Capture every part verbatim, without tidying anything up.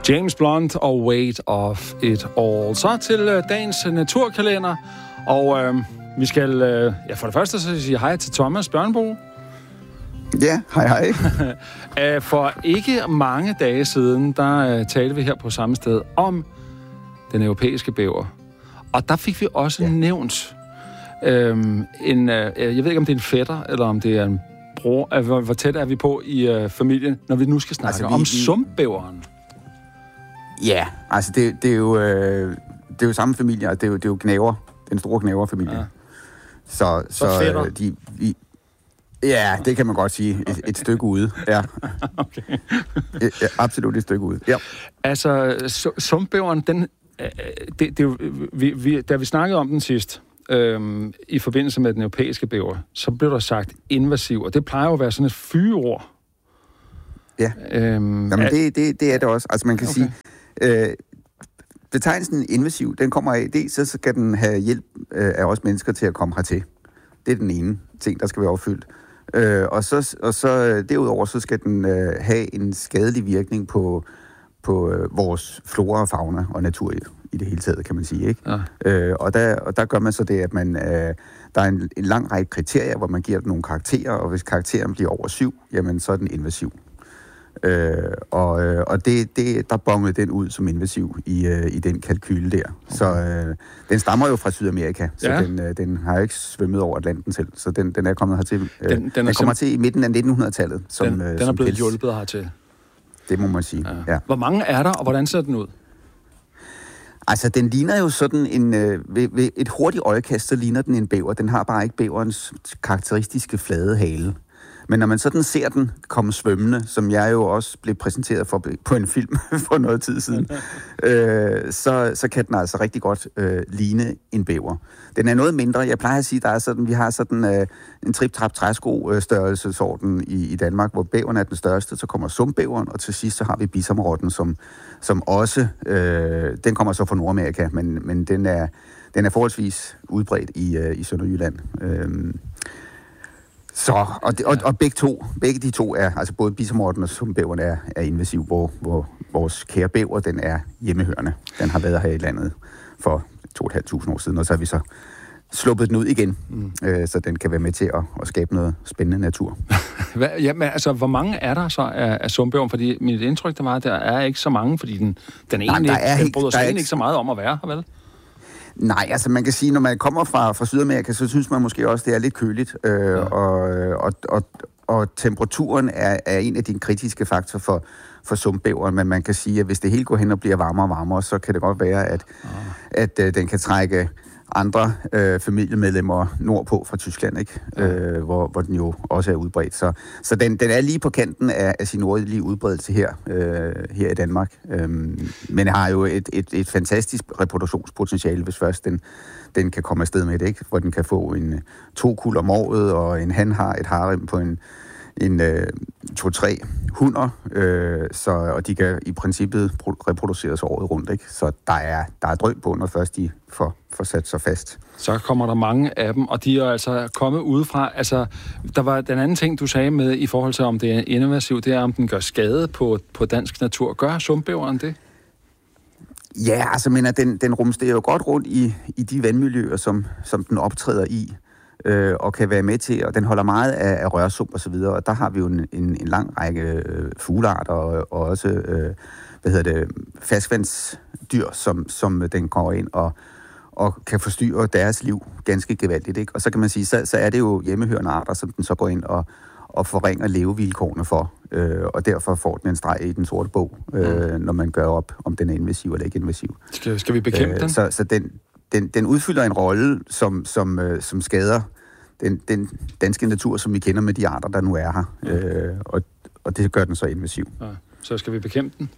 James Blunt og Weight of It All. Så til øh, dagens naturkalender. Og øh, vi skal øh, ja, for det første så sige hej til Thomas Bjørnbo. Ja, hej hej. For ikke mange dage siden, der uh, talte vi her på samme sted om den europæiske bæver. Og der fik vi også ja. nævnt øhm, en, øh, jeg ved ikke, om det er en fætter, eller om det er en bror. Øh, hvor, hvor tæt er vi på i øh, familien, når vi nu skal snakke altså, vi, om vi... sumpbæveren? Ja, altså det, det, er jo, øh, det er jo samme familie, og det er jo, det er jo knæver, den store knæverfamilie. Ja. Så, så, så fætter? Øh, de... Vi, Ja, det kan man godt sige. Et, et stykke ude. Ja. Okay. et, ja, absolut et stykke ude. Ja. Altså, sumpbæveren, den, det, det, vi, vi, da vi snakkede om den sidst, øhm, i forbindelse med den europæiske bæver, så blev der sagt invasiv, og det plejer jo at være sådan et fyreord. Ja, øhm, Jamen, det, det, det er det også. Altså, man kan okay. sige, øh, betegnelsen invasiv, den kommer af det, så skal den have hjælp øh, af os mennesker til at komme hertil. Det er den ene ting, der skal være opfyldt. Øh, og, så, og så derudover, så skal den øh, have en skadelig virkning på, på øh, vores flora og fauna og natur i, i det hele taget, kan man sige. Ikke? Ja. Øh, og, der, og der gør man så det, at man, øh, der er en, en lang række kriterier, hvor man giver den nogle karakterer, og hvis karakteren bliver over syv, jamen så er den invasiv. Øh, og og det, det, der bongede den ud som invasiv i, øh, i den kalkyle der. Okay. Så øh, den stammer jo fra Sydamerika, så ja. den, øh, den har ikke svømmet over Atlanten selv, så den, den er kommet hertil. Øh, den, den, den er kommer sim- til i midten af nittenhundredetallet. Som, den, øh, den er som blevet pels. hjulpet hertil. Det må man sige, ja. ja. Hvor mange er der, og hvordan ser den ud? Altså, den ligner jo sådan en... Øh, ved, ved et hurtigt øjekast, så ligner den en bæver. Den har bare ikke bæverens karakteristiske flade hale. Men når man sådan ser den komme svømmende, som jeg jo også blev præsenteret for på en film for noget tid siden, øh, så, så kan den altså rigtig godt øh, ligne en bæver. Den er noget mindre. Jeg plejer at sige, der er sådan, vi har sådan øh, en trip-trap-træsko-størrelsesorden i, i Danmark, hvor bæveren er den største, så kommer sumpbæveren, og til sidst så har vi bisonrotten, som, som også, øh, den kommer så fra Nordamerika, men, men den, er, den er forholdsvis udbredt i, øh, i Sønderjylland. Øh, Så, og, og, og begge to, begge de to er, altså både bisonrotten og sumpbæveren er, er invasiv, hvor, hvor vores kære bæver, den er hjemmehørende. Den har været her i landet for to og et halvt tusind år siden, og så har vi så sluppet den ud igen, mm. øh, så den kan være med til at, at skabe noget spændende natur. ja, men altså, hvor mange er der så af, af sumpbæveren? Fordi mit indtryk, der var, at der er ikke så mange, fordi den, den, er egentlig, Nej, den bryder sig egentlig ikke så meget om at være her, vel? Nej, altså man kan sige, når man kommer fra, fra Sydamerika, så synes man måske også, det er lidt køligt, øh, ja. og, og, og, og temperaturen er, er en af de kritiske faktorer for, for sumpbæveren, men man kan sige, at hvis det hele går hen og bliver varmere og varmere, så kan det godt være, at, ja. at øh, den kan trække andre øh, familiemedlemmer nordpå fra Tyskland, ikke? Ja. Øh, hvor, hvor den jo også er udbredt. Så, så den, den er lige på kanten af, af sin nordlige udbredelse her, øh, her i Danmark. Øhm, men har jo et, et, et fantastisk reproduktionspotentiale, hvis først den, den kan komme afsted med det, ikke? Hvor den kan få en to kuld om året, og en han har et harem på en en øh, to-tre hunder, øh, så, og de kan i princippet reproduceres året rundt, ikke? Så der er, der er drøm på, når først de får, får sat sig fast. Så kommer der mange af dem, og de er altså kommet udefra. Altså, der var den anden ting, du sagde med i forhold til, om det er invasiv, det er, om den gør skade på, på dansk natur. Gør sumpbæveren det? Ja, altså, men den, den rumsterer jo godt rundt i, i de vandmiljøer, som, som den optræder i. Øh, og kan være med til, og den holder meget af, af rørsump og så videre, og der har vi jo en, en, en lang række øh, fuglearter og, og også, øh, hvad hedder det, ferskvandsdyr, som, som den går ind og, og kan forstyrre deres liv ganske gevaldigt, ikke? Og så kan man sige, så, så er det jo hjemmehørende arter, som den så går ind og, og forringer levevilkårene for, øh, og derfor får den en streg i den sorte bog, øh, mm. når man gør op, om den er invasiv eller ikke invasiv. Skal, skal vi bekæmpe øh, den? Så, så den Den, den udfylder en rolle, som, som, øh, som skader den, den danske natur, som vi kender med de arter, der nu er her. Ja. Øh, og, og det gør den så invasiv. Ja. Så skal vi bekæmpe den?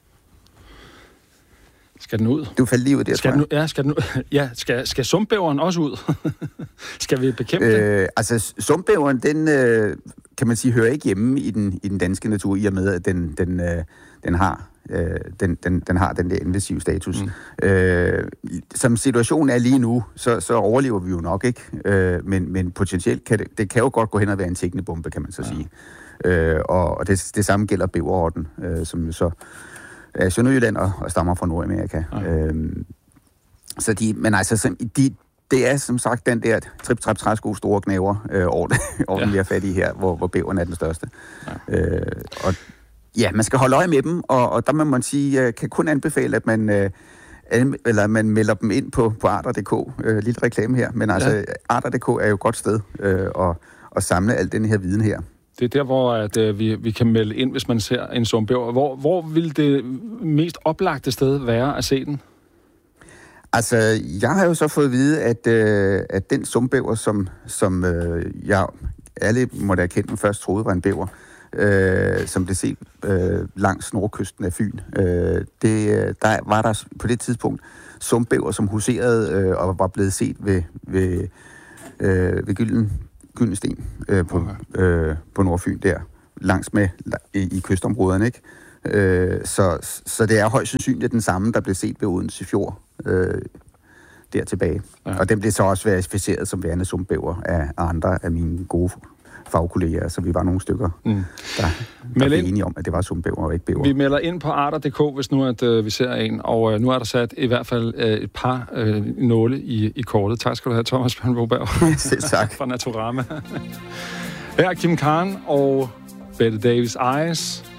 Skal den ud? Du faldt lige ud der, skal tror jeg. Den, ja, skal, den, ja skal, skal sumpbæveren også ud? Skal vi bekæmpe øh, den? Altså, sumpbæveren, den øh, kan man sige, hører ikke hjemme i den, i den danske natur, i og med, at den, den, øh, den har Øh, den, den, den har den der invasive status. Mm. Øh, som situationen er lige nu, så, så overlever vi jo nok ikke, øh, men, men potentielt kan det, det kan jo godt gå hen og være en tikkende bombe, kan man så ja. sige. Øh, og og det, det samme gælder bæverrotten, øh, som jo så af Sønderjylland og, og stammer fra Nordamerika. Ja. Øhm, så de, men altså, de, det er som sagt den der trip-trap-træsko store knæver øh, over, over ja. den, vi har fat i her, hvor, hvor bæveren er den største. Ja. Øh, og ja, man skal holde øje med dem, og, og der må man sige, jeg kan kun anbefale, at man... Øh, eller man melder dem ind på, på arter punktum d k. Øh, lille reklame her, men altså ja. arter punktum d k er jo et godt sted øh, at, at samle al den her viden her. Det er der, hvor at, øh, vi, vi kan melde ind, hvis man ser en sumpbæver. Hvor, hvor vil det mest oplagte sted være at se den? Altså, jeg har jo så fået at vide, at, øh, at den sumpbæver, som, som øh, jeg alle måtte erkende, man først troede var en bæver, øh, som blev set øh, langs nordkysten af Fyn, øh, det, der var der på det tidspunkt sumpbæver, som huserede øh, og var blevet set ved, ved, øh, ved Gylden, Gyldensten øh, på, okay. øh, på Nordfyn der, langs med i, i kystområderne, ikke? Øh, så, så det er højst sandsynligt den samme, der blev set ved Odense Fjord øh, der tilbage. Ja. Og den blev så også verificeret som værende sumpbæver af andre af mine gode fagkolleger, så vi var nogle stykker, mm. der, der blev enige om, at det var sumpbæver og ikke bæver. Vi melder ind på arter punktum d k, hvis nu at, øh, vi ser en, og øh, nu er der sat i hvert fald øh, et par øh, nåle i, i kortet. Tak skal du have, Thomas Bjørn Selv tak. fra Naturama. Her er Kim Karen og Bette Davis Eyes.